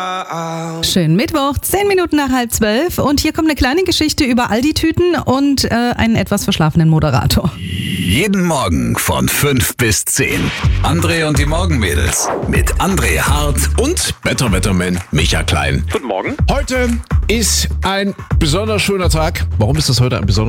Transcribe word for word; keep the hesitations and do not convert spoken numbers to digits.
Schönen Mittwoch, zehn Minuten nach halb zwölf und hier kommt eine kleine Geschichte über Aldi-Tüten und äh, einen etwas verschlafenen Moderator. Jeden Morgen von fünf bis zehn. André und die Morgenmädels mit André Hart und Better Wetterman Micha Klein. Guten Morgen. Heute ist ein besonders schöner Tag. Warum ist das heute ein besonderer